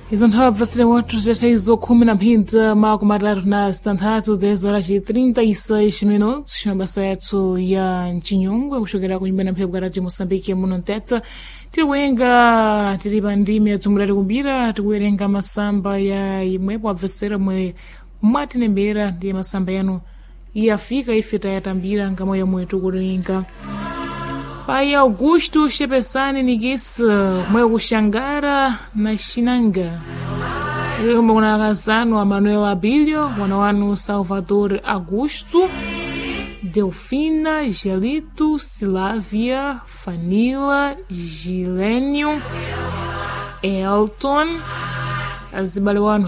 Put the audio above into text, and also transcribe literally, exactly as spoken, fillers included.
Hizo nthawi bvasire watu zesaizo kumi na mphindza mako matatu na zitanthatu dez horas e trinta e seis minutos mabasa yathu ya mchinyungu kuchokera kunyumba na mphepo karaji Moçambique muno nteta tiriwenga tiri pandimi yathu mulati kumbira tikuwerenga masamba ya imwepo abvesera mwe mwatinembera ndiye masamba yanu yafika ife tayatambira ngamo yomwe tikuwerenga. Pai Augusto Shepesani Nigisa mwe kushangara na Shinanga Rima kuna kazano wa Manuel Abilio wana wanu Salvador Augusto Delfina Gelito Silavia Fanila Gilênio Elton azibale wanu